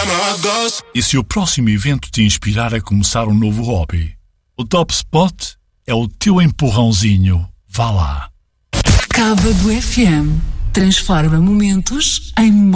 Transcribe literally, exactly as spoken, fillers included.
E se o próximo evento te inspirar a começar um novo hobby? O Top Spot é o teu empurrãozinho. Vá lá. Cávado F M. Transforma momentos em